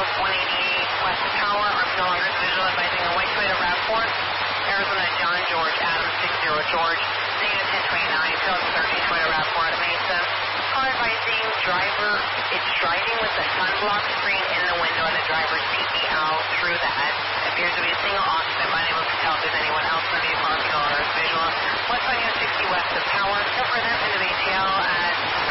188 west of Tower. I'm no longer visual advising a white Toyota RAV4. Arizona John George Adam 60 George. Negative 1029. Field 13 Toyota RAV4 out of Mesa. Car advising driver. It's driving with the sunblock screen in the window and the driver's safety out through that. Appears to be a single occupant, but unable to tell if there's anyone else in the vehicle or visual. West 60 west of Tower. No further into the ATL at